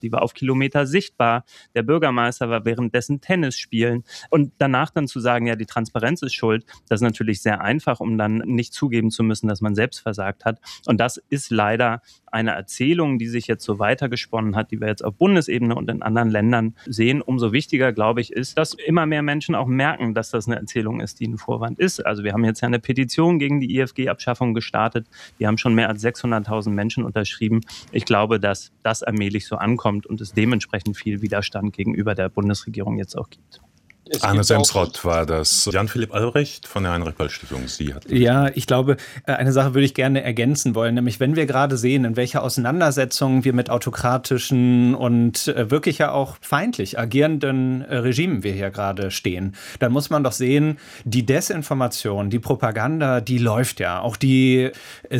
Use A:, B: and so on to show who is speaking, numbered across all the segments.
A: Die war auf Kilometer sichtbar. Der Bürgermeister war währenddessen Tennis spielen. Und danach dann zu sagen, ja, die Transparenz ist schuld, das ist natürlich sehr einfach, um dann nicht zugeben zu müssen, dass man selbst versagt hat. Und das ist leider eine Erzählung, die sich jetzt so weitergesponnen hat, die wir jetzt auf Bundesebene und in anderen Ländern sehen. Umso wichtiger, glaube ich, ist, dass immer mehr Menschen auch merken, dass das eine Erzählung ist, die ein Vorwand ist. Also wir haben jetzt ja eine Petition gegen die IFG-Abschaffung gestartet. Die haben schon mehr als 600.000 Menschen unterschrieben. Ich glaube, dass das allmählich so ankommt und es dementsprechend viel Widerstand gegenüber der Bundesregierung jetzt auch gibt.
B: Arne Semsrott war das. Jan-Philipp Albrecht von der Heinrich-Böll-Stiftung.
C: Ja, ich glaube, eine Sache würde ich gerne ergänzen wollen, nämlich wenn wir gerade sehen, in welcher Auseinandersetzung wir mit autokratischen und wirklich ja auch feindlich agierenden Regimen wir hier gerade stehen, dann muss man doch sehen, die Desinformation, die Propaganda, die läuft ja. Auch die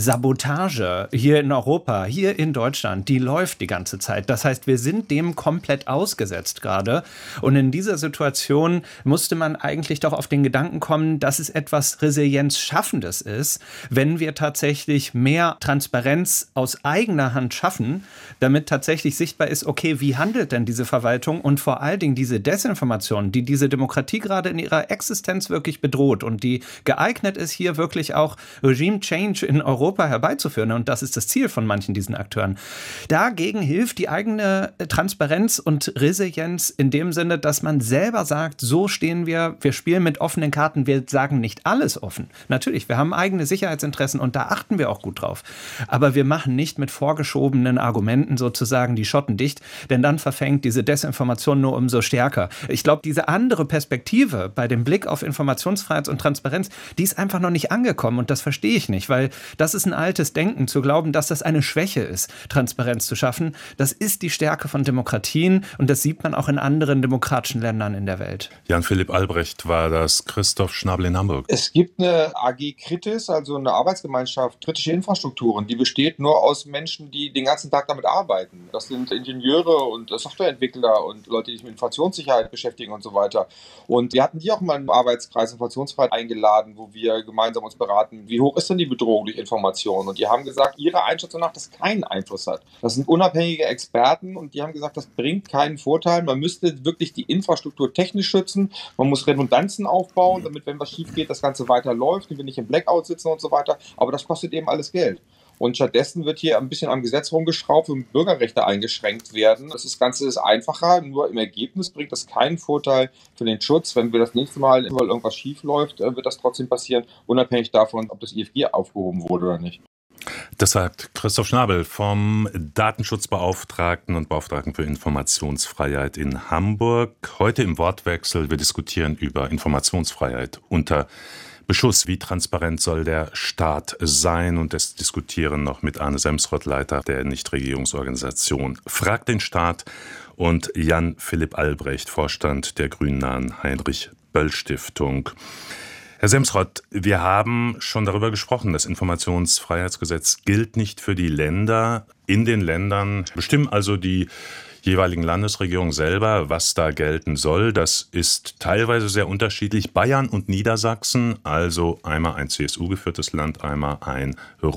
C: Sabotage hier in Europa, hier in Deutschland, die läuft die ganze Zeit. Das heißt, wir sind dem komplett ausgesetzt gerade. Und in dieser Situation musste man eigentlich doch auf den Gedanken kommen, dass es etwas Resilienzschaffendes ist, wenn wir tatsächlich mehr Transparenz aus eigener Hand schaffen, damit tatsächlich sichtbar ist, okay, wie handelt denn diese Verwaltung und vor allen Dingen diese Desinformation, die diese Demokratie gerade in ihrer Existenz wirklich bedroht und die geeignet ist, hier wirklich auch Regime-Change in Europa herbeizuführen. Und das ist das Ziel von manchen diesen Akteuren. Dagegen hilft die eigene Transparenz und Resilienz in dem Sinne, dass man selber sagt, so stehen wir spielen mit offenen Karten, wir sagen nicht alles offen. Natürlich, wir haben eigene Sicherheitsinteressen und da achten wir auch gut drauf. Aber wir machen nicht mit vorgeschobenen Argumenten sozusagen die Schotten dicht, denn dann verfängt diese Desinformation nur umso stärker. Ich glaube, diese andere Perspektive bei dem Blick auf Informationsfreiheit und Transparenz, die ist einfach noch nicht angekommen und das verstehe ich nicht, weil das ist ein altes Denken, zu glauben, dass das eine Schwäche ist, Transparenz zu schaffen. Das ist die Stärke von Demokratien und das sieht man auch in anderen demokratischen Ländern in der Welt.
B: Jan-Philipp Albrecht war das. Christoph Schnabel in Hamburg.
D: Es gibt eine AG Kritis, also eine Arbeitsgemeinschaft kritische Infrastrukturen, die besteht nur aus Menschen, die den ganzen Tag damit arbeiten. Das sind Ingenieure und Softwareentwickler und Leute, die sich mit Informationssicherheit beschäftigen und so weiter. Und wir hatten die auch mal im Arbeitskreis Informationsfreiheit eingeladen, wo wir gemeinsam uns beraten, wie hoch ist denn die Bedrohung durch Informationen? Und die haben gesagt, ihrer Einschätzung nach, dass keinen Einfluss hat. Das sind unabhängige Experten und die haben gesagt, das bringt keinen Vorteil. Man müsste wirklich die Infrastruktur technisch schützen. Man muss Redundanzen aufbauen, damit, wenn was schief geht, das Ganze weiterläuft und wir nicht im Blackout sitzen und so weiter. Aber das kostet eben alles Geld. Und stattdessen wird hier ein bisschen am Gesetz rumgeschraubt und Bürgerrechte eingeschränkt werden. Das Ganze ist einfacher, nur im Ergebnis bringt das keinen Vorteil für den Schutz. Wenn wir das nächste Mal, weil irgendwas schief läuft, wird das trotzdem passieren, unabhängig davon, ob das IFG aufgehoben wurde oder nicht.
B: Das sagt Christoph Schnabel vom Datenschutzbeauftragten und Beauftragten für Informationsfreiheit in Hamburg. Heute im Wortwechsel, wir diskutieren über Informationsfreiheit unter Beschuss. Wie transparent soll der Staat sein? Und das diskutieren noch mit Arne Semsrott, Leiter der Nichtregierungsorganisation Frag den Staat, und Jan-Philipp Albrecht, Vorstand der grünnahen Heinrich-Böll-Stiftung. Herr Semsrott, wir haben schon darüber gesprochen, das Informationsfreiheitsgesetz gilt nicht für die Länder. In den Ländern bestimmen also die jeweiligen Landesregierungen selber, was da gelten soll. Das ist teilweise sehr unterschiedlich. Bayern und Niedersachsen, also einmal ein CSU-geführtes Land, einmal ein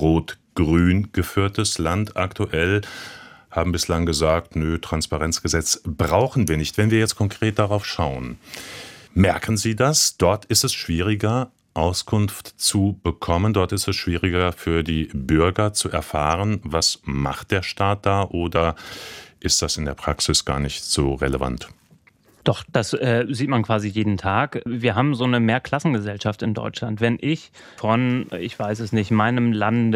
B: rot-grün geführtes Land aktuell, haben bislang gesagt, nö, Transparenzgesetz brauchen wir nicht. Wenn wir jetzt konkret darauf schauen, merken Sie das? Dort ist es schwieriger, Auskunft zu bekommen. Dort ist es schwieriger für die Bürger zu erfahren, was macht der Staat da, oder ist das in der Praxis gar nicht so relevant?
A: Doch, das sieht man quasi jeden Tag. Wir haben so eine Mehrklassengesellschaft in Deutschland. Wenn ich von, ich weiß es nicht, meinem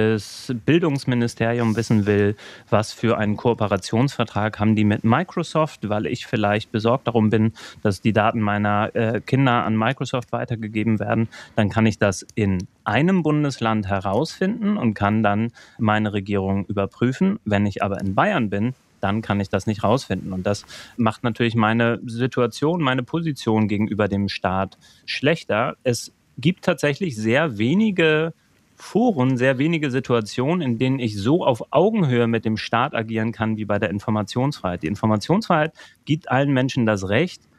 A: Landesbildungsministerium wissen will, was für einen Kooperationsvertrag haben die mit Microsoft, weil ich vielleicht besorgt darum bin, dass die Daten meiner Kinder an Microsoft weitergegeben werden, dann kann ich das in einem Bundesland herausfinden und kann dann meine Regierung überprüfen. Wenn ich aber in Bayern bin, dann kann ich das nicht rausfinden. Und das macht natürlich meine Situation, meine Position gegenüber dem Staat schlechter. Es gibt tatsächlich sehr wenige Foren, sehr wenige Situationen, in denen ich so auf Augenhöhe mit dem Staat agieren kann wie bei der Informationsfreiheit. Die Informationsfreiheit gibt allen Menschen das Recht,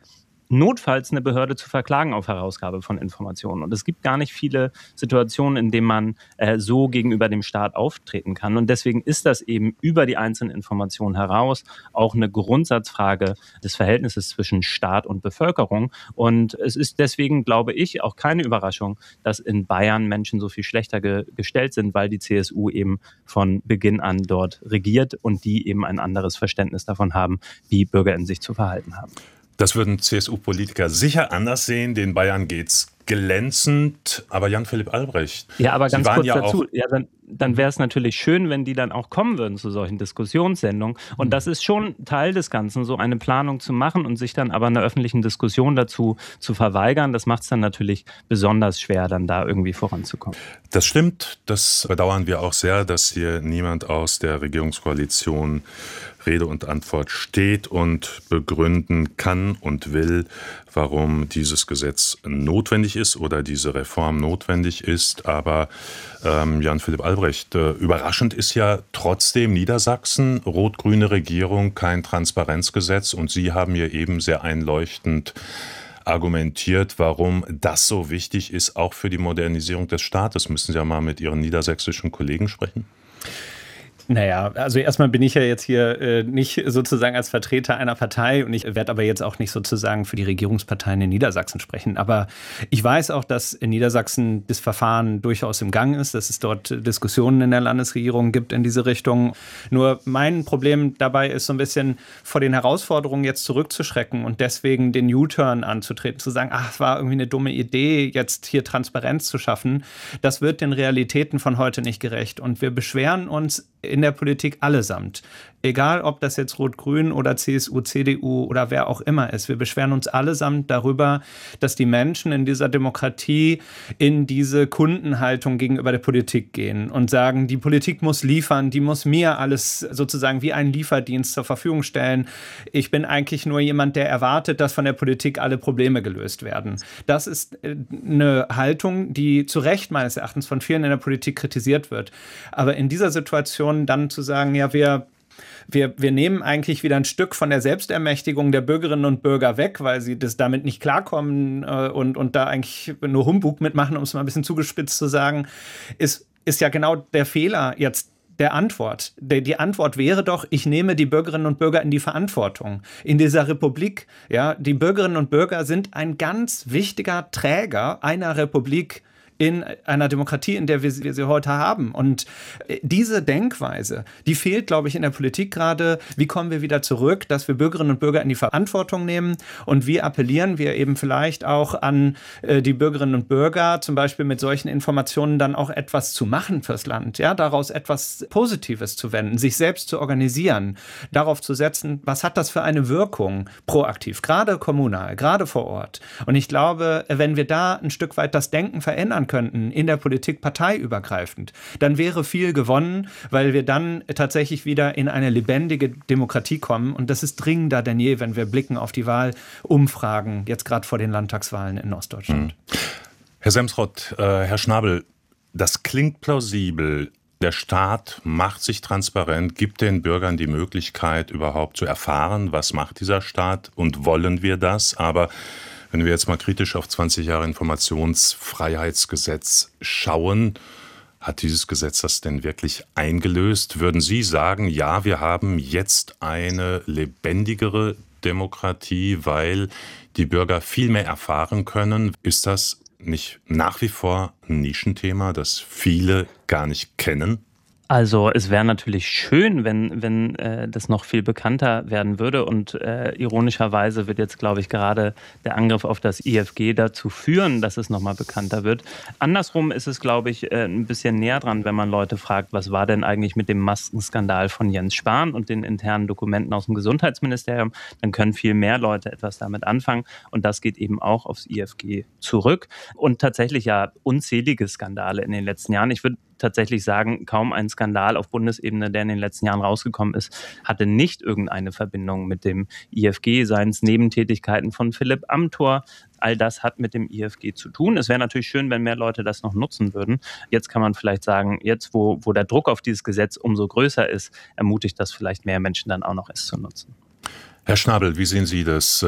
A: notfalls eine Behörde zu verklagen auf Herausgabe von Informationen. Und es gibt gar nicht viele Situationen, in denen man so gegenüber dem Staat auftreten kann. Und deswegen ist das eben über die einzelnen Informationen heraus auch eine Grundsatzfrage des Verhältnisses zwischen Staat und Bevölkerung. Und es ist deswegen, glaube ich, auch keine Überraschung, dass in Bayern Menschen so viel schlechter gestellt sind, weil die CSU eben von Beginn an dort regiert und die eben ein anderes Verständnis davon haben, wie Bürger in sich zu verhalten haben.
B: Das würden CSU-Politiker sicher anders sehen. Den Bayern geht's glänzend. Aber Jan-Philipp Albrecht.
A: Ja, aber ganz kurz dazu. Ja, dann wäre es natürlich schön, wenn die dann auch kommen würden zu solchen Diskussionssendungen. Und das ist schon Teil des Ganzen, so eine Planung zu machen und sich dann aber einer öffentlichen Diskussion dazu zu verweigern. Das macht es dann natürlich besonders schwer, dann da irgendwie voranzukommen.
B: Das stimmt. Das bedauern wir auch sehr, dass hier niemand aus der Regierungskoalition Rede und Antwort steht und begründen kann und will, warum dieses Gesetz notwendig ist oder diese Reform notwendig ist. Aber Jan-Philipp Albrecht, überraschend ist ja trotzdem Niedersachsen, rot-grüne Regierung, kein Transparenzgesetz. Und Sie haben hier eben sehr einleuchtend argumentiert, warum das so wichtig ist, auch für die Modernisierung des Staates. Müssen Sie ja mal mit Ihren niedersächsischen Kollegen sprechen.
C: Naja, also erstmal bin ich ja jetzt hier nicht sozusagen als Vertreter einer Partei und ich werde aber jetzt auch nicht sozusagen für die Regierungsparteien in Niedersachsen sprechen. Aber ich weiß auch, dass in Niedersachsen das Verfahren durchaus im Gang ist, dass es dort Diskussionen in der Landesregierung gibt in diese Richtung. Nur mein Problem dabei ist so ein bisschen vor den Herausforderungen jetzt zurückzuschrecken und deswegen den U-Turn anzutreten, zu sagen, ach, es war irgendwie eine dumme Idee, jetzt hier Transparenz zu schaffen. Das wird den Realitäten von heute nicht gerecht. Und wir beschweren uns in der Politik allesamt. Egal, ob das jetzt Rot-Grün oder CSU, CDU oder wer auch immer ist. Wir beschweren uns allesamt darüber, dass die Menschen in dieser Demokratie in diese Kundenhaltung gegenüber der Politik gehen und sagen, die Politik muss liefern, die muss mir alles sozusagen wie einen Lieferdienst zur Verfügung stellen. Ich bin eigentlich nur jemand, der erwartet, dass von der Politik alle Probleme gelöst werden. Das ist eine Haltung, die zu Recht meines Erachtens von vielen in der Politik kritisiert wird. Aber in dieser Situation dann zu sagen, ja, wir nehmen eigentlich wieder ein Stück von der Selbstermächtigung der Bürgerinnen und Bürger weg, weil sie das damit nicht klarkommen und da eigentlich nur Humbug mitmachen, um es mal ein bisschen zugespitzt zu sagen, ist ja genau der Fehler jetzt der Antwort. Die Antwort wäre doch, ich nehme die Bürgerinnen und Bürger in die Verantwortung. In dieser Republik, ja, die Bürgerinnen und Bürger sind ein ganz wichtiger Träger einer Republik, in einer Demokratie, in der wir sie heute haben. Und diese Denkweise, die fehlt, glaube ich, in der Politik gerade. Wie kommen wir wieder zurück, dass wir Bürgerinnen und Bürger in die Verantwortung nehmen? Und wie appellieren wir eben vielleicht auch an die Bürgerinnen und Bürger, zum Beispiel mit solchen Informationen dann auch etwas zu machen fürs Land, ja, daraus etwas Positives zu wenden, sich selbst zu organisieren, darauf zu setzen, was hat das für eine Wirkung proaktiv, gerade kommunal, gerade vor Ort. Und ich glaube, wenn wir da ein Stück weit das Denken verändern könnten, in der Politik parteiübergreifend, dann wäre viel gewonnen, weil wir dann tatsächlich wieder in eine lebendige Demokratie kommen. Und das ist dringender denn je, wenn wir blicken auf die Wahlumfragen, jetzt gerade vor den Landtagswahlen in Ostdeutschland.
B: Herr Semsrott, Herr Schnabel, das klingt plausibel. Der Staat macht sich transparent, gibt den Bürgern die Möglichkeit, überhaupt zu erfahren, was macht dieser Staat und wollen wir das? Aber wenn wir jetzt mal kritisch auf 20 Jahre Informationsfreiheitsgesetz schauen, hat dieses Gesetz das denn wirklich eingelöst? Würden Sie sagen, ja, wir haben jetzt eine lebendigere Demokratie, weil die Bürger viel mehr erfahren können? Ist das nicht nach wie vor ein Nischenthema, das viele gar nicht kennen?
A: Also es wäre natürlich schön, wenn das noch viel bekannter werden würde und ironischerweise wird jetzt, glaube ich, gerade der Angriff auf das IFG dazu führen, dass es nochmal bekannter wird. Andersrum ist es, glaube ich, ein bisschen näher dran, wenn man Leute fragt, was war denn eigentlich mit dem Maskenskandal von Jens Spahn und den internen Dokumenten aus dem Gesundheitsministerium, dann können viel mehr Leute etwas damit anfangen und das geht eben auch aufs IFG zurück und tatsächlich ja unzählige Skandale in den letzten Jahren. Ich würde tatsächlich sagen, kaum ein Skandal auf Bundesebene, der in den letzten Jahren rausgekommen ist, hatte nicht irgendeine Verbindung mit dem IFG, seien es Nebentätigkeiten von Philipp Amthor. All das hat mit dem IFG zu tun. Es wäre natürlich schön, wenn mehr Leute das noch nutzen würden. Jetzt kann man vielleicht sagen, jetzt wo der Druck auf dieses Gesetz umso größer ist, ermutigt das vielleicht mehr Menschen dann auch noch, es zu nutzen.
B: Herr Schnabel, wie sehen Sie das?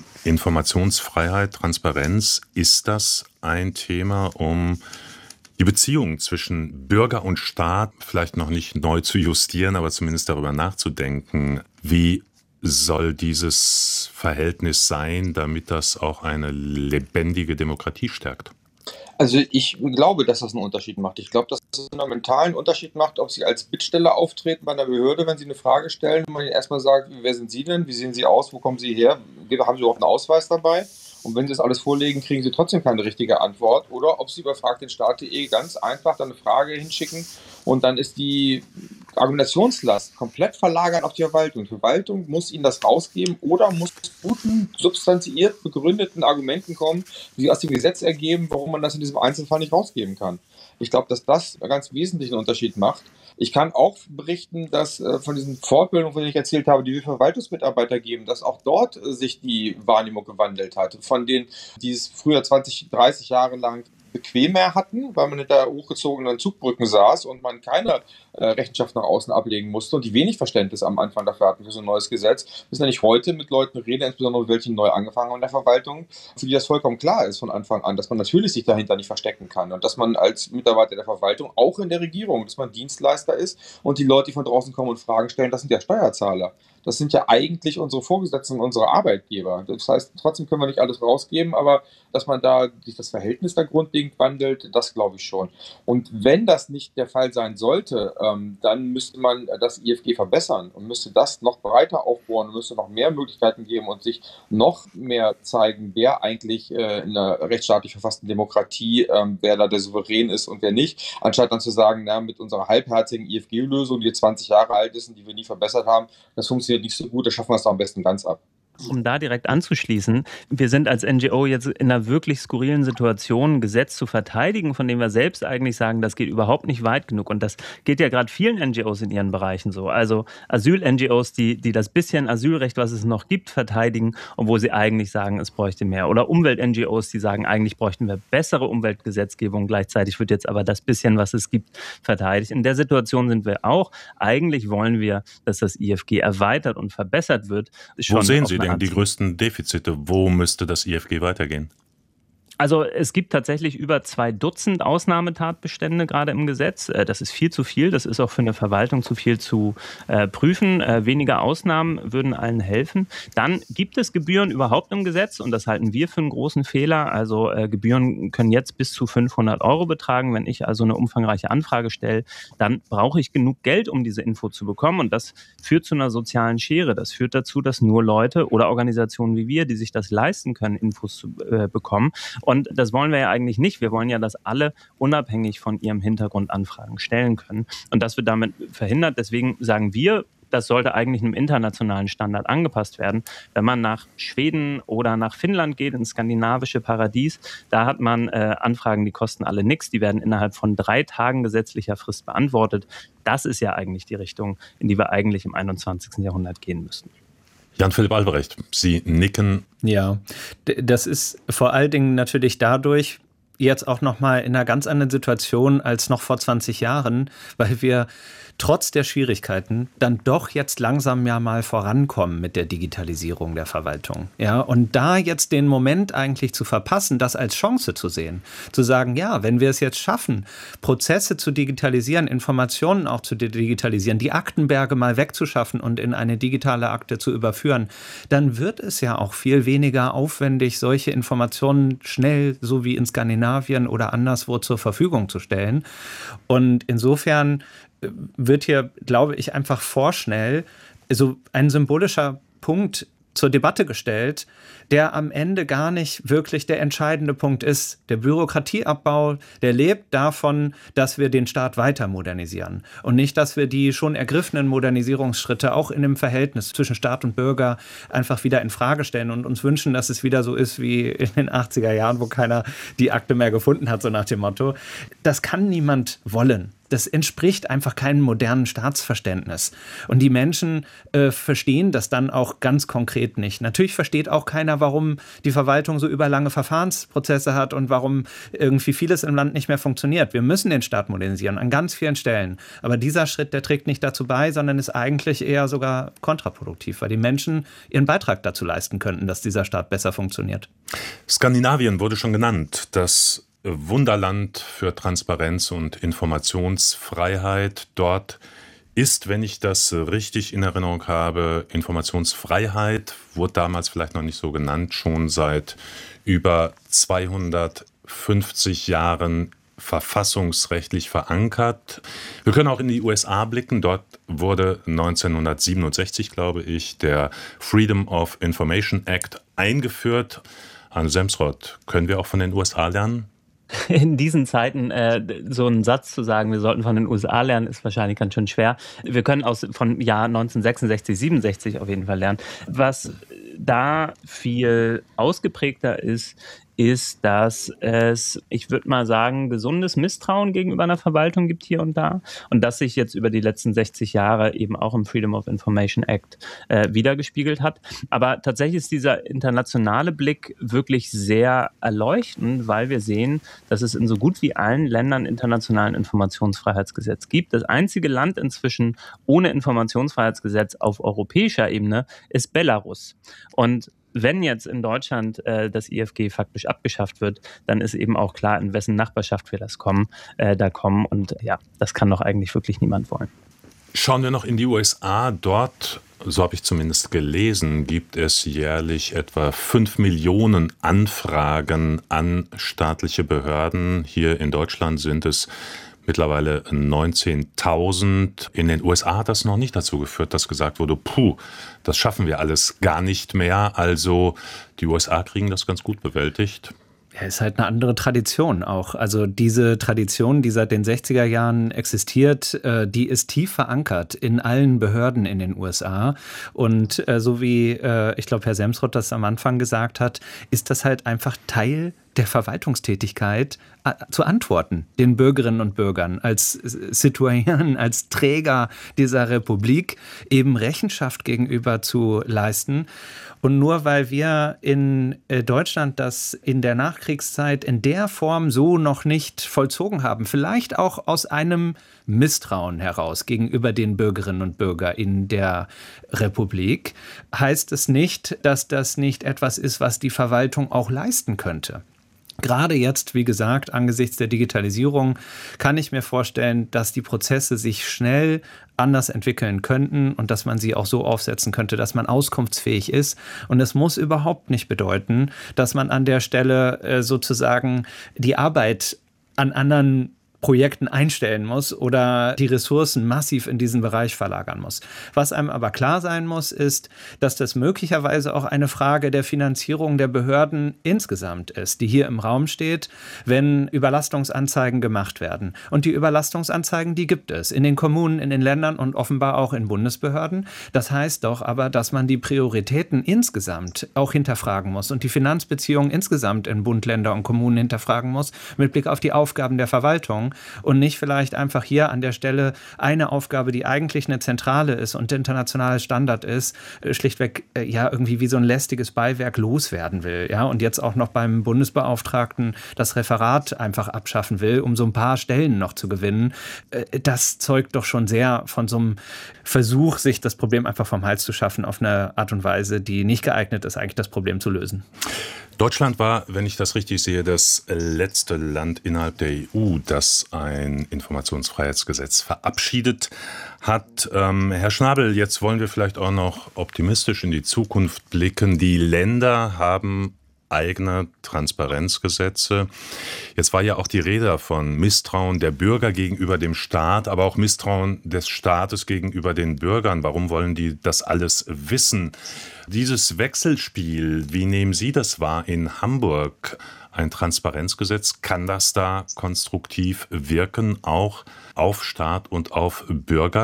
B: Informationsfreiheit, Transparenz, ist das ein Thema, um die Beziehung zwischen Bürger und Staat vielleicht noch nicht neu zu justieren, aber zumindest darüber nachzudenken, wie soll dieses Verhältnis sein, damit das auch eine lebendige Demokratie stärkt?
D: Also ich glaube, dass das einen Unterschied macht. Ich glaube, dass es einen fundamentalen Unterschied macht, ob Sie als Bittsteller auftreten bei einer Behörde, wenn Sie eine Frage stellen und man Ihnen erstmal sagt, wer sind Sie denn, wie sehen Sie aus, wo kommen Sie her, haben Sie überhaupt einen Ausweis dabei? Und wenn Sie das alles vorlegen, kriegen Sie trotzdem keine richtige Antwort. Oder ob Sie über fragdenstaat.de ganz einfach dann eine Frage hinschicken und dann ist die Argumentationslast komplett verlagert auf die Verwaltung. Die Verwaltung muss Ihnen das rausgeben oder muss mit guten, substanziiert begründeten Argumenten kommen, die sich aus dem Gesetz ergeben, warum man das in diesem Einzelfall nicht rausgeben kann. Ich glaube, dass das einen ganz wesentlichen Unterschied macht. Ich kann auch berichten, dass von diesen Fortbildungen, von denen ich erzählt habe, die wir Verwaltungsmitarbeiter geben, dass auch dort sich die Wahrnehmung gewandelt hat. Von denen, die es früher 20, 30 Jahre lang bequemer hatten, weil man hinter hochgezogenen Zugbrücken saß und man keine Rechenschaft nach außen ablegen musste und die wenig Verständnis am Anfang dafür hatten für so ein neues Gesetz, müssen ja nicht heute mit Leuten reden, insbesondere mit welchen neu angefangen haben in der Verwaltung, für die das vollkommen klar ist von Anfang an, dass man natürlich sich dahinter nicht verstecken kann und dass man als Mitarbeiter der Verwaltung, auch in der Regierung, dass man Dienstleister ist und die Leute, die von draußen kommen und Fragen stellen, das sind ja Steuerzahler. Das sind ja eigentlich unsere Vorgesetzten, unsere Arbeitgeber. Das heißt, trotzdem können wir nicht alles rausgeben, aber dass man da sich das Verhältnis da grundlegend wandelt, das glaube ich schon. Und wenn das nicht der Fall sein sollte, dann müsste man das IFG verbessern und müsste das noch breiter aufbauen und müsste noch mehr Möglichkeiten geben und sich noch mehr zeigen, wer eigentlich in einer rechtsstaatlich verfassten Demokratie, wer da der Souverän ist und wer nicht, anstatt dann zu sagen, na, mit unserer halbherzigen IFG-Lösung, die jetzt 20 Jahre alt ist und die wir nie verbessert haben, das funktioniert nicht so gut, da schaffen wir es doch am besten ganz ab.
A: Um da direkt anzuschließen, wir sind als NGO jetzt in einer wirklich skurrilen Situation, ein Gesetz zu verteidigen, von dem wir selbst eigentlich sagen, das geht überhaupt nicht weit genug. Und das geht ja gerade vielen NGOs in ihren Bereichen so. Also Asyl-NGOs, die das bisschen Asylrecht, was es noch gibt, verteidigen, obwohl sie eigentlich sagen, es bräuchte mehr. Oder Umwelt-NGOs, die sagen, eigentlich bräuchten wir bessere Umweltgesetzgebung. Gleichzeitig wird jetzt aber das bisschen, was es gibt, verteidigt. In der Situation sind wir auch. Eigentlich wollen wir, dass das IFG erweitert und verbessert wird.
B: Wo sehen Sie denn die größten Defizite? Wo müsste das IFG weitergehen?
A: Also es gibt tatsächlich über 2 Dutzend Ausnahmetatbestände gerade im Gesetz. Das ist viel zu viel. Das ist auch für eine Verwaltung zu viel zu prüfen. Weniger Ausnahmen würden allen helfen. Dann gibt es Gebühren überhaupt im Gesetz und das halten wir für einen großen Fehler. Also Gebühren können jetzt bis zu 500 € betragen. Wenn ich also eine umfangreiche Anfrage stelle, dann brauche ich genug Geld, um diese Info zu bekommen. Und das führt zu einer sozialen Schere. Das führt dazu, dass nur Leute oder Organisationen wie wir, die sich das leisten können, Infos zu bekommen. Und das wollen wir ja eigentlich nicht. Wir wollen ja, dass alle unabhängig von ihrem Hintergrund Anfragen stellen können. Und das wird damit verhindert. Deswegen sagen wir, das sollte eigentlich einem internationalen Standard angepasst werden. Wenn man nach Schweden oder nach Finnland geht, ins skandinavische Paradies, da hat man Anfragen, die kosten alle nichts. Die werden innerhalb von 3 Tagen gesetzlicher Frist beantwortet. Das ist ja eigentlich die Richtung, in die wir eigentlich im 21. Jahrhundert gehen müssten.
B: Jan-Philipp Albrecht, Sie nicken.
C: Ja, das ist vor allen Dingen natürlich dadurch jetzt auch nochmal in einer ganz anderen Situation als noch vor 20 Jahren, weil wir trotz der Schwierigkeiten dann doch jetzt langsam ja mal vorankommen mit der Digitalisierung der Verwaltung. Ja, und da jetzt den Moment eigentlich zu verpassen, das als Chance zu sehen, zu sagen, ja, wenn wir es jetzt schaffen, Prozesse zu digitalisieren, Informationen auch zu digitalisieren, die Aktenberge mal wegzuschaffen und in eine digitale Akte zu überführen, dann wird es ja auch viel weniger aufwendig, solche Informationen schnell, so wie in Skandinavien oder anderswo, zur Verfügung zu stellen. Und insofern wird hier, glaube ich, einfach vorschnell so ein symbolischer Punkt zur Debatte gestellt, der am Ende gar nicht wirklich der entscheidende Punkt ist. Der Bürokratieabbau, der lebt davon, dass wir den Staat weiter modernisieren und nicht, dass wir die schon ergriffenen Modernisierungsschritte auch in dem Verhältnis zwischen Staat und Bürger einfach wieder in Frage stellen und uns wünschen, dass es wieder so ist wie in den 80er Jahren, wo keiner die Akte mehr gefunden hat, so nach dem Motto. Das kann niemand wollen. Das entspricht einfach keinem modernen Staatsverständnis. Und die Menschen verstehen das dann auch ganz konkret nicht. Natürlich versteht auch keiner, warum die Verwaltung so überlange Verfahrensprozesse hat und warum irgendwie vieles im Land nicht mehr funktioniert. Wir müssen den Staat modernisieren an ganz vielen Stellen. Aber dieser Schritt, der trägt nicht dazu bei, sondern ist eigentlich eher sogar kontraproduktiv, weil die Menschen ihren Beitrag dazu leisten könnten, dass dieser Staat besser funktioniert.
B: Skandinavien wurde schon genannt. Das Wunderland für Transparenz und Informationsfreiheit. Dort ist, wenn ich das richtig in Erinnerung habe, Informationsfreiheit, wurde damals vielleicht noch nicht so genannt, schon seit über 250 Jahren verfassungsrechtlich verankert. Wir können auch in die USA blicken. Dort wurde 1967, glaube ich, der Freedom of Information Act eingeführt. Arne Semsrott, können wir auch von den USA lernen?
A: In diesen Zeiten so einen Satz zu sagen, wir sollten von den USA lernen, ist wahrscheinlich ganz schön schwer. Wir können von Jahr 1966, 67 auf jeden Fall lernen. Was da viel ausgeprägter ist, dass es, ich würde mal sagen, gesundes Misstrauen gegenüber einer Verwaltung gibt hier und da und das sich jetzt über die letzten 60 Jahre eben auch im Freedom of Information Act wiedergespiegelt hat. Aber tatsächlich ist dieser internationale Blick wirklich sehr erleuchtend, weil wir sehen, dass es in so gut wie allen Ländern internationalen Informationsfreiheitsgesetz gibt. Das einzige Land inzwischen ohne Informationsfreiheitsgesetz auf europäischer Ebene ist Belarus. Und wenn jetzt in Deutschland das IFG faktisch abgeschafft wird, dann ist eben auch klar, in wessen Nachbarschaft wir da kommen. Und ja, das kann doch eigentlich wirklich niemand wollen.
B: Schauen wir noch in die USA. Dort, so habe ich zumindest gelesen, gibt es jährlich etwa 5 Millionen Anfragen an staatliche Behörden. Hier in Deutschland sind es mittlerweile 19.000. In den USA hat das noch nicht dazu geführt, dass gesagt wurde, das schaffen wir alles gar nicht mehr. Also die USA kriegen das ganz gut bewältigt.
C: Ja, ist halt eine andere Tradition auch. Also diese Tradition, die seit den 60er Jahren existiert, die ist tief verankert in allen Behörden in den USA. Und so wie, ich glaube, Herr Semsrott das am Anfang gesagt hat, ist das halt einfach Teil der Verwaltungstätigkeit zu antworten, den Bürgerinnen und Bürgern als Citoyen, als Träger dieser Republik eben Rechenschaft gegenüber zu leisten. Und nur weil wir in Deutschland das in der Nachkriegszeit in der Form so noch nicht vollzogen haben, vielleicht auch aus einem Misstrauen heraus gegenüber den Bürgerinnen und Bürgern in der Republik, heißt es nicht, dass das nicht etwas ist, was die Verwaltung auch leisten könnte. Gerade jetzt, wie gesagt, angesichts der Digitalisierung kann ich mir vorstellen, dass die Prozesse sich schnell anders entwickeln könnten und dass man sie auch so aufsetzen könnte, dass man auskunftsfähig ist. Und es muss überhaupt nicht bedeuten, dass man an der Stelle sozusagen die Arbeit an anderen Projekten einstellen muss oder die Ressourcen massiv in diesen Bereich verlagern muss. Was einem aber klar sein muss, ist, dass das möglicherweise auch eine Frage der Finanzierung der Behörden insgesamt ist, die hier im Raum steht, wenn Überlastungsanzeigen gemacht werden. Und die Überlastungsanzeigen, die gibt es in den Kommunen, in den Ländern und offenbar auch in Bundesbehörden. Das heißt doch aber, dass man die Prioritäten insgesamt auch hinterfragen muss und die Finanzbeziehungen insgesamt in Bund, Länder und Kommunen hinterfragen muss, mit Blick auf die Aufgaben der Verwaltung. Und nicht vielleicht einfach hier an der Stelle eine Aufgabe, die eigentlich eine zentrale ist und internationaler Standard ist, schlichtweg irgendwie wie so ein lästiges Beiwerk loswerden will. Ja? Und jetzt auch noch beim Bundesbeauftragten das Referat einfach abschaffen will, um so ein paar Stellen noch zu gewinnen. Das zeugt doch schon sehr von so einem Versuch, sich das Problem einfach vom Hals zu schaffen auf eine Art und Weise, die nicht geeignet ist, eigentlich das Problem zu lösen.
B: Deutschland war, wenn ich das richtig sehe, das letzte Land innerhalb der EU, das ein Informationsfreiheitsgesetz verabschiedet hat. Herr Schnabel, jetzt wollen wir vielleicht auch noch optimistisch in die Zukunft blicken. Die Länder haben eigene Transparenzgesetze. Jetzt war ja auch die Rede von Misstrauen der Bürger gegenüber dem Staat, aber auch Misstrauen des Staates gegenüber den Bürgern. Warum wollen die das alles wissen? Dieses Wechselspiel, wie nehmen Sie das wahr in Hamburg? Ein Transparenzgesetz, kann das da konstruktiv wirken, auch auf Staat und auf Bürger?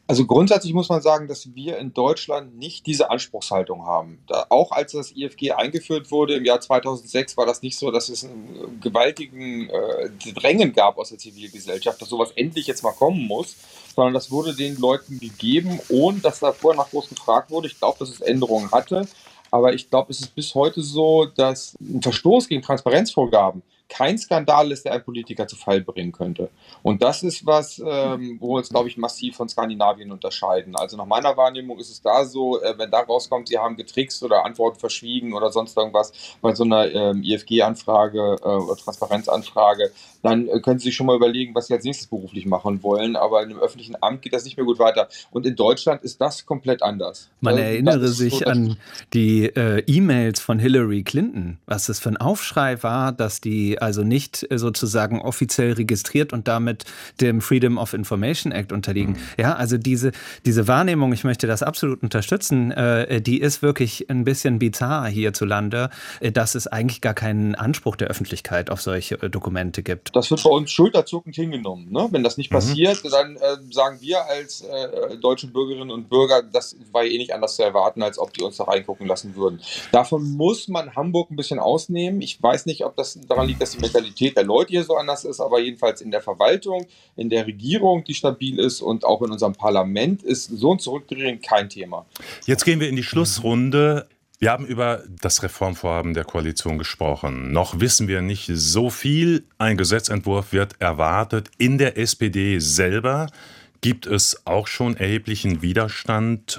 D: Also grundsätzlich muss man sagen, dass wir in Deutschland nicht diese Anspruchshaltung haben. Auch als das IFG eingeführt wurde im Jahr 2006, war das nicht so, dass es einen gewaltigen Drängen gab aus der Zivilgesellschaft, dass sowas endlich jetzt mal kommen muss, sondern das wurde den Leuten gegeben, ohne dass da vorher nach groß gefragt wurde. Ich glaube, dass es Änderungen hatte, aber ich glaube, es ist bis heute so, dass ein Verstoß gegen Transparenzvorgaben kein Skandal ist, der einen Politiker zu Fall bringen könnte. Und das ist was, wo wir uns, glaube ich, massiv von Skandinavien unterscheiden. Also nach meiner Wahrnehmung ist es da so, wenn da rauskommt, sie haben getrickst oder Antworten verschwiegen oder sonst irgendwas bei so einer IFG-Anfrage oder Transparenzanfrage, dann können sie sich schon mal überlegen, was sie als nächstes beruflich machen wollen. Aber in einem öffentlichen Amt geht das nicht mehr gut weiter. Und in Deutschland ist das komplett anders.
C: Man erinnere sich so, an die E-Mails von Hillary Clinton, was das für ein Aufschrei war, dass die also nicht sozusagen offiziell registriert und damit dem Freedom of Information Act unterliegen. Ja, also diese Wahrnehmung, ich möchte das absolut unterstützen, die ist wirklich ein bisschen bizarr hierzulande, dass es eigentlich gar keinen Anspruch der Öffentlichkeit auf solche Dokumente gibt.
D: Das wird bei uns schulterzuckend hingenommen. Ne? Wenn das nicht passiert, dann sagen wir als deutsche Bürgerinnen und Bürger, das war eh nicht anders zu erwarten, als ob die uns da reingucken lassen würden. Davon muss man Hamburg ein bisschen ausnehmen. Ich weiß nicht, ob das daran liegt, dass die Mentalität der Leute hier so anders ist, aber jedenfalls in der Verwaltung, in der Regierung, die stabil ist und auch in unserem Parlament ist so ein Zurückdrehen kein Thema.
B: Jetzt gehen wir in die Schlussrunde. Wir haben über das Reformvorhaben der Koalition gesprochen. Noch wissen wir nicht so viel. Ein Gesetzentwurf wird erwartet. In der SPD selber gibt es auch schon erheblichen Widerstand.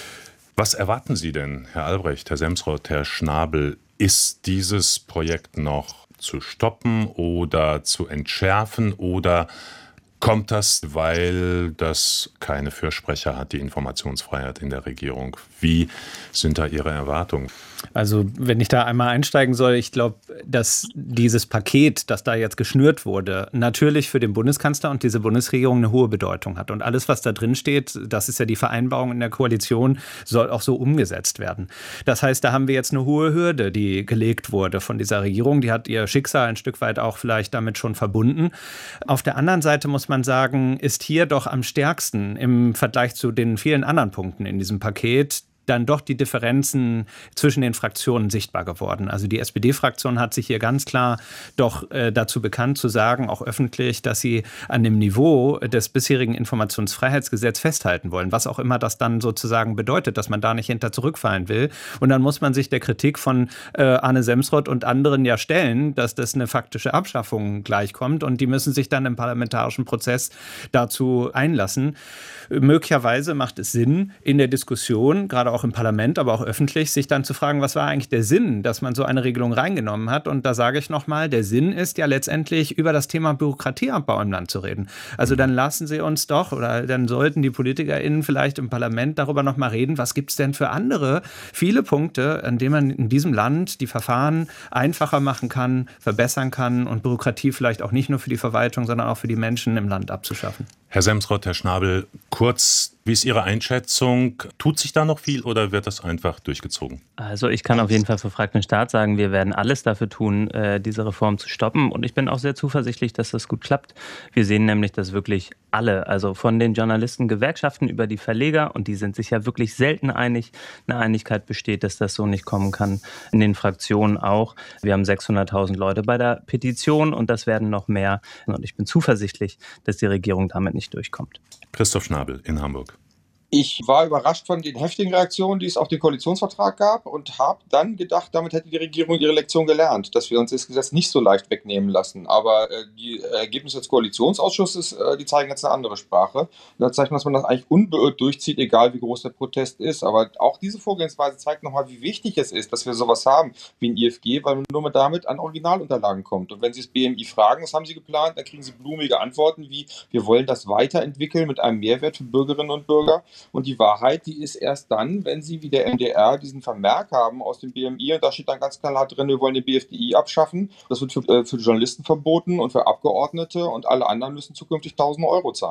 B: Was erwarten Sie denn, Herr Albrecht, Herr Semsrott, Herr Schnabel? Ist dieses Projekt noch zu stoppen oder zu entschärfen oder kommt das, weil das keine Fürsprecher hat, die Informationsfreiheit in der Regierung? Wie sind da Ihre Erwartungen?
C: Also wenn ich da einmal einsteigen soll, ich glaube, dass dieses Paket, das da jetzt geschnürt wurde, natürlich für den Bundeskanzler und diese Bundesregierung eine hohe Bedeutung hat. Und alles, was da drin steht, das ist ja die Vereinbarung in der Koalition, soll auch so umgesetzt werden. Das heißt, da haben wir jetzt eine hohe Hürde, die gelegt wurde von dieser Regierung. Die hat ihr Schicksal ein Stück weit auch vielleicht damit schon verbunden. Auf der anderen Seite muss man sagen, ist hier doch am stärksten im Vergleich zu den vielen anderen Punkten in diesem Paket dann doch die Differenzen zwischen den Fraktionen sichtbar geworden. Also die SPD-Fraktion hat sich hier ganz klar doch dazu bekannt zu sagen, auch öffentlich, dass sie an dem Niveau des bisherigen Informationsfreiheitsgesetzes festhalten wollen, was auch immer das dann sozusagen bedeutet, dass man da nicht hinter zurückfallen will. Und dann muss man sich der Kritik von Arne Semsrott und anderen ja stellen, dass das eine faktische Abschaffung gleichkommt und die müssen sich dann im parlamentarischen Prozess dazu einlassen. Möglicherweise macht es Sinn, in der Diskussion, gerade auch im Parlament, aber auch öffentlich, sich dann zu fragen, was war eigentlich der Sinn, dass man so eine Regelung reingenommen hat. Und da sage ich nochmal, der Sinn ist ja letztendlich, über das Thema Bürokratieabbau im Land zu reden. Also dann lassen Sie uns doch, oder dann sollten die PolitikerInnen vielleicht im Parlament darüber nochmal reden, was gibt es denn für andere, viele Punkte, an denen man in diesem Land die Verfahren einfacher machen kann, verbessern kann und Bürokratie vielleicht auch nicht nur für die Verwaltung, sondern auch für die Menschen im Land abzuschaffen.
B: Herr Semsrott, Herr Schnabel, kurz, wie ist Ihre Einschätzung? Tut sich da noch viel oder wird das einfach durchgezogen?
A: Also ich kann auf jeden Fall für Frag den Staat sagen, wir werden alles dafür tun, diese Reform zu stoppen. Und ich bin auch sehr zuversichtlich, dass das gut klappt. Wir sehen nämlich, dass wirklich alle, also von den Journalistengewerkschaften über die Verleger, und die sind sich ja wirklich selten einig, eine Einigkeit besteht, dass das so nicht kommen kann. In den Fraktionen auch. Wir haben 600.000 Leute bei der Petition und das werden noch mehr. Und ich bin zuversichtlich, dass die Regierung damit nicht durchkommt.
B: Christoph Schnabel in Hamburg.
D: Ich war überrascht von den heftigen Reaktionen, die es auf den Koalitionsvertrag gab und habe dann gedacht, damit hätte die Regierung ihre Lektion gelernt, dass wir uns das Gesetz nicht so leicht wegnehmen lassen. Aber die Ergebnisse des Koalitionsausschusses, die zeigen jetzt eine andere Sprache. Da zeigt man, dass man das eigentlich unbeirrt durchzieht, egal wie groß der Protest ist. Aber auch diese Vorgehensweise zeigt nochmal, wie wichtig es ist, dass wir sowas haben wie ein IFG, weil man nur damit an Originalunterlagen kommt. Und wenn Sie das BMI fragen, was haben Sie geplant, dann kriegen Sie blumige Antworten wie, wir wollen das weiterentwickeln mit einem Mehrwert für Bürgerinnen und Bürger. Und die Wahrheit, die ist erst dann, wenn Sie wie der MDR diesen Vermerk haben aus dem BMI und da steht dann ganz klar drin, wir wollen den BFDI abschaffen. Das wird für Journalisten verboten und für Abgeordnete und alle anderen müssen zukünftig 1.000 € zahlen.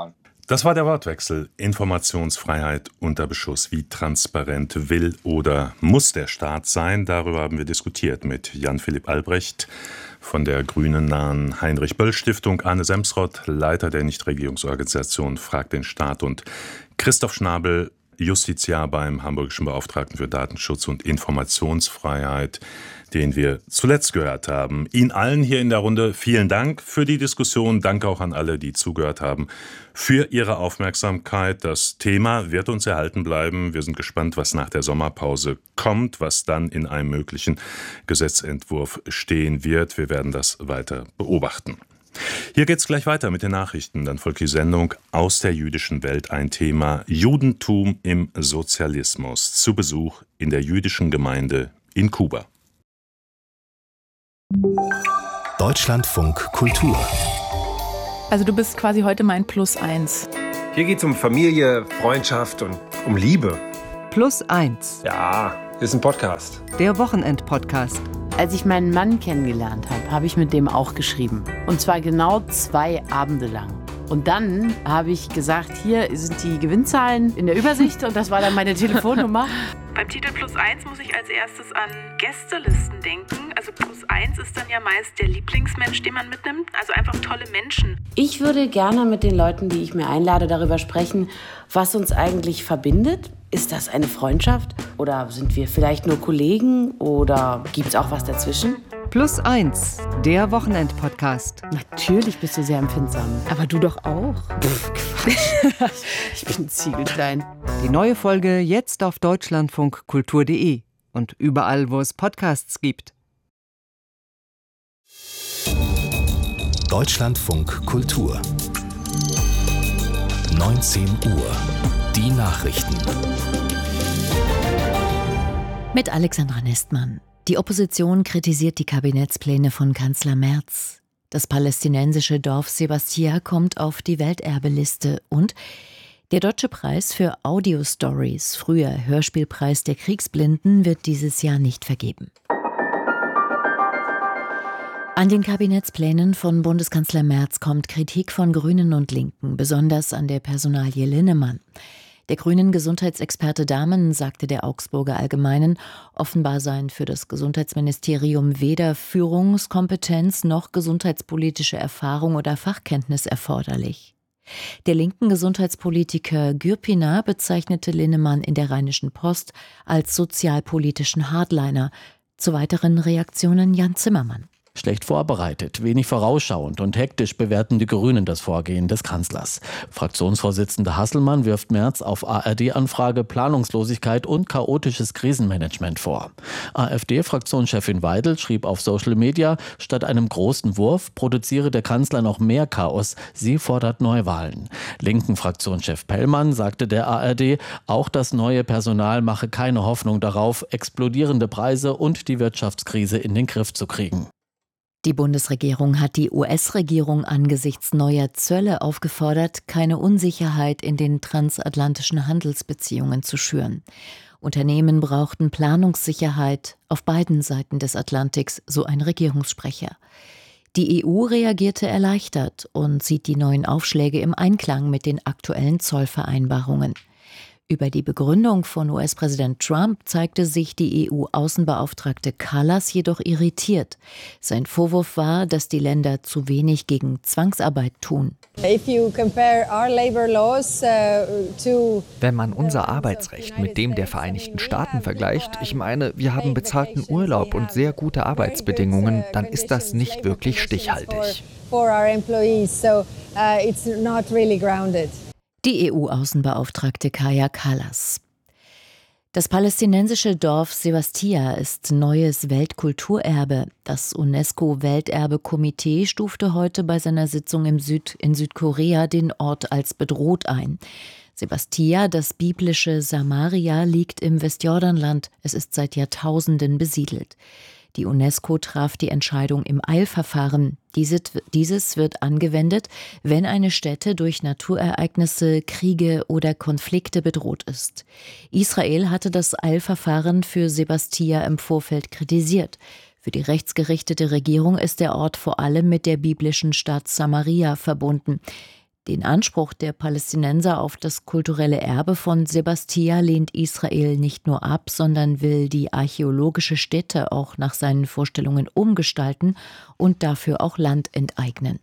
B: Das war der Wortwechsel. Informationsfreiheit unter Beschuss. Wie transparent will oder muss der Staat sein? Darüber haben wir diskutiert mit Jan-Philipp Albrecht von der grünen-nahen Heinrich-Böll-Stiftung, Arne Semsrott, Leiter der Nichtregierungsorganisation Frag den Staat, und Christoph Schnabel, Justiziar beim Hamburgischen Beauftragten für Datenschutz und Informationsfreiheit, den wir zuletzt gehört haben. Ihnen allen hier in der Runde vielen Dank für die Diskussion. Danke auch an alle, die zugehört haben, für Ihre Aufmerksamkeit. Das Thema wird uns erhalten bleiben. Wir sind gespannt, was nach der Sommerpause kommt, was dann in einem möglichen Gesetzentwurf stehen wird. Wir werden das weiter beobachten. Hier geht's gleich weiter mit den Nachrichten. Dann folgt die Sendung Aus der jüdischen Welt, ein Thema Judentum im Sozialismus. Zu Besuch in der jüdischen Gemeinde in Kuba.
E: Deutschlandfunk Kultur.
F: Also du bist quasi heute mein +1.
G: Hier geht's um Familie, Freundschaft und um Liebe.
H: +1.
G: Ja, ist ein Podcast.
H: Der Wochenend-Podcast.
I: Als ich meinen Mann kennengelernt habe, habe ich mit dem auch geschrieben. Und zwar genau 2 Abende lang. Und dann habe ich gesagt, hier sind die Gewinnzahlen in der Übersicht, und das war dann meine Telefonnummer.
F: Beim Titel +1 muss ich als erstes an Gästelisten denken. Also +1 ist dann ja meist der Lieblingsmensch, den man mitnimmt. Also einfach tolle Menschen.
I: Ich würde gerne mit den Leuten, die ich mir einlade, darüber sprechen, was uns eigentlich verbindet. Ist das eine Freundschaft? Oder sind wir vielleicht nur Kollegen? Oder gibt es auch was dazwischen?
H: +1, der Wochenend-Podcast.
I: Natürlich bist du sehr empfindsam.
F: Aber du doch auch.
I: Quatsch. Ich bin ziegelklein.
H: Die neue Folge jetzt auf deutschlandfunkkultur.de und überall, wo es Podcasts gibt.
E: Deutschlandfunk Kultur. 19 Uhr. Die Nachrichten.
J: Mit Alexandra Nestmann. Die Opposition kritisiert die Kabinettspläne von Kanzler Merz. Das palästinensische Dorf Sebastia kommt auf die Welterbeliste und der Deutsche Preis für Audio-Stories, früher Hörspielpreis der Kriegsblinden, wird dieses Jahr nicht vergeben. An den Kabinettsplänen von Bundeskanzler Merz kommt Kritik von Grünen und Linken, besonders an der Personalie Linnemann. Der grünen Gesundheitsexperte Dahmen sagte der Augsburger Allgemeinen, offenbar seien für das Gesundheitsministerium weder Führungskompetenz noch gesundheitspolitische Erfahrung oder Fachkenntnis erforderlich. Der linken Gesundheitspolitiker Gürpiner bezeichnete Linnemann in der Rheinischen Post als sozialpolitischen Hardliner. Zu weiteren Reaktionen Jan Zimmermann.
K: Schlecht vorbereitet, wenig vorausschauend und hektisch bewerten die Grünen das Vorgehen des Kanzlers. Fraktionsvorsitzender Hasselmann wirft Merz auf ARD-Anfrage Planungslosigkeit und chaotisches Krisenmanagement vor. AfD-Fraktionschefin Weidel schrieb auf Social Media, statt einem großen Wurf produziere der Kanzler noch mehr Chaos. Sie fordert Neuwahlen. Linken Fraktionschef Pellmann sagte der ARD, auch das neue Personal mache keine Hoffnung darauf, explodierende Preise und die Wirtschaftskrise in den Griff zu kriegen.
J: Die Bundesregierung hat die US-Regierung angesichts neuer Zölle aufgefordert, keine Unsicherheit in den transatlantischen Handelsbeziehungen zu schüren. Unternehmen brauchten Planungssicherheit auf beiden Seiten des Atlantiks, so ein Regierungssprecher. Die EU reagierte erleichtert und sieht die neuen Aufschläge im Einklang mit den aktuellen Zollvereinbarungen. Über die Begründung von US-Präsident Trump zeigte sich die EU-Außenbeauftragte Kallas jedoch irritiert. Sein Vorwurf war, dass die Länder zu wenig gegen Zwangsarbeit tun.
L: Wenn man unser Arbeitsrecht mit dem der Vereinigten Staaten vergleicht, ich meine, wir haben bezahlten Urlaub und sehr gute Arbeitsbedingungen, dann ist das nicht wirklich stichhaltig.
J: Die EU-Außenbeauftragte Kaja Kallas. Das palästinensische Dorf Sebastia ist neues Weltkulturerbe. Das UNESCO-Welterbe-Komitee stufte heute bei seiner Sitzung in Südkorea den Ort als bedroht ein. Sebastia, das biblische Samaria, liegt im Westjordanland. Es ist seit Jahrtausenden besiedelt. Die UNESCO traf die Entscheidung im Eilverfahren. Dieses wird angewendet, wenn eine Stätte durch Naturereignisse, Kriege oder Konflikte bedroht ist. Israel hatte das Eilverfahren für Sebastia im Vorfeld kritisiert. Für die rechtsgerichtete Regierung ist der Ort vor allem mit der biblischen Stadt Samaria verbunden. Den Anspruch der Palästinenser auf das kulturelle Erbe von Sebastia lehnt Israel nicht nur ab, sondern will die archäologische Stätte auch nach seinen Vorstellungen umgestalten und dafür auch Land enteignen.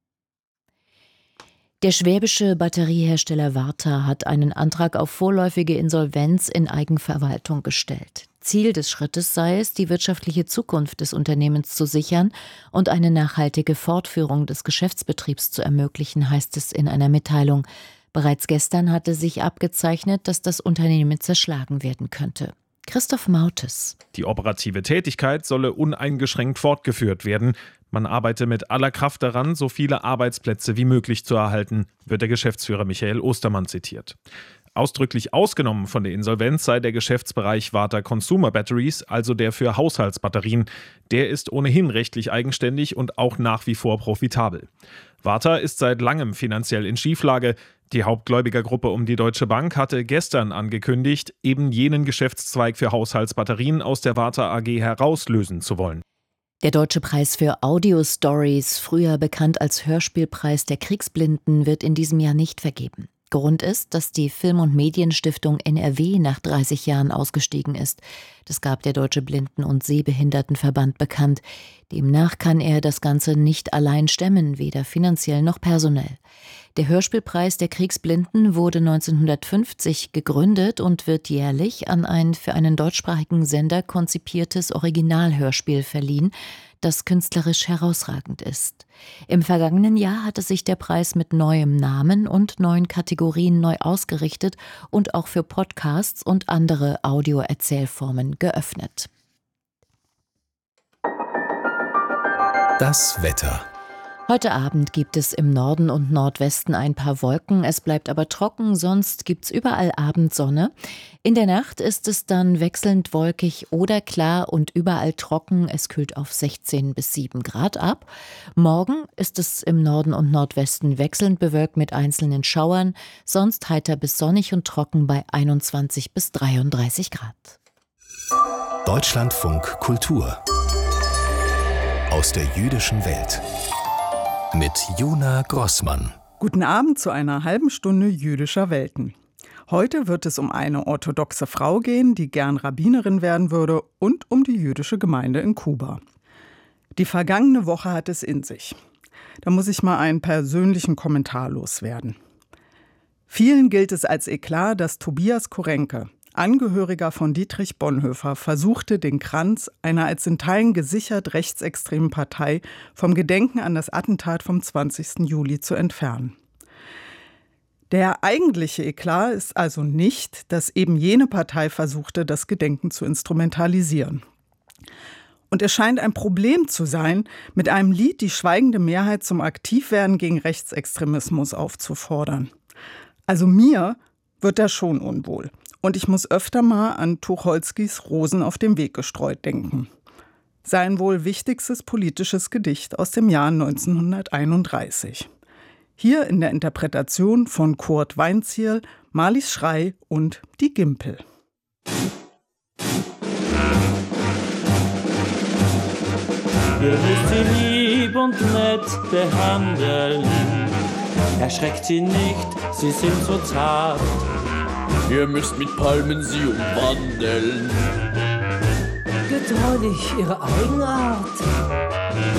J: Der schwäbische Batteriehersteller Varta hat einen Antrag auf vorläufige Insolvenz in Eigenverwaltung gestellt. Ziel des Schrittes sei es, die wirtschaftliche Zukunft des Unternehmens zu sichern und eine nachhaltige Fortführung des Geschäftsbetriebs zu ermöglichen, heißt es in einer Mitteilung. Bereits gestern hatte sich abgezeichnet, dass das Unternehmen zerschlagen werden könnte. Christoph Mautes.
M: Die operative Tätigkeit solle uneingeschränkt fortgeführt werden. Man arbeite mit aller Kraft daran, so viele Arbeitsplätze wie möglich zu erhalten, wird der Geschäftsführer Michael Ostermann zitiert. Ausdrücklich ausgenommen von der Insolvenz sei der Geschäftsbereich Varta Consumer Batteries, also der für Haushaltsbatterien. Der ist ohnehin rechtlich eigenständig und auch nach wie vor profitabel. Varta ist seit langem finanziell in Schieflage. Die Hauptgläubigergruppe um die Deutsche Bank hatte gestern angekündigt, eben jenen Geschäftszweig für Haushaltsbatterien aus der Varta AG herauslösen zu wollen.
J: Der Deutsche Preis für Audio-Stories, früher bekannt als Hörspielpreis der Kriegsblinden, wird in diesem Jahr nicht vergeben. Grund ist, dass die Film- und Medienstiftung NRW nach 30 Jahren ausgestiegen ist. Das gab der Deutsche Blinden- und Sehbehindertenverband bekannt. Demnach kann er das Ganze nicht allein stemmen, weder finanziell noch personell. Der Hörspielpreis der Kriegsblinden wurde 1950 gegründet und wird jährlich an ein für einen deutschsprachigen Sender konzipiertes Originalhörspiel verliehen, das künstlerisch herausragend ist. Im vergangenen Jahr hatte sich der Preis mit neuem Namen und neuen Kategorien neu ausgerichtet und auch für Podcasts und andere Audioerzählformen geöffnet.
E: Das Wetter.
J: Heute Abend gibt es im Norden und Nordwesten ein paar Wolken, es bleibt aber trocken, sonst gibt's überall Abendsonne. In der Nacht ist es dann wechselnd wolkig oder klar und überall trocken, es kühlt auf 16 bis 7 Grad ab. Morgen ist es im Norden und Nordwesten wechselnd bewölkt mit einzelnen Schauern, sonst heiter bis sonnig und trocken bei 21 bis 33 Grad.
E: Deutschlandfunk Kultur aus der jüdischen Welt. Mit Juna Grossmann.
N: Guten Abend zu einer halben Stunde jüdischer Welten. Heute wird es um eine orthodoxe Frau gehen, die gern Rabbinerin werden würde, und um die jüdische Gemeinde in Kuba. Die vergangene Woche hat es in sich. Da muss ich mal einen persönlichen Kommentar loswerden. Vielen gilt es als Eklat, dass Tobias Korenke, Angehöriger von Dietrich Bonhoeffer, versuchte, den Kranz einer als in Teilen gesichert rechtsextremen Partei vom Gedenken an das Attentat vom 20. Juli zu entfernen. Der eigentliche Eklat ist also nicht, dass eben jene Partei versuchte, das Gedenken zu instrumentalisieren. Und es scheint ein Problem zu sein, mit einem Lied die schweigende Mehrheit zum Aktivwerden gegen Rechtsextremismus aufzufordern. Also mir wird da schon unwohl. Und ich muss öfter mal an Tucholskys Rosen auf dem Weg gestreut denken. Sein wohl wichtigstes politisches Gedicht aus dem Jahr 1931. Hier in der Interpretation von Kurt Weinzierl, Marlies Schrei und Die Gimpel.
O: Ihr müsst sie lieb und nett behandeln. Erschreckt sie nicht, sie sind so zart. Ihr müsst mit Palmen sie umwandeln.
P: Getreulich ihrer Eigenart.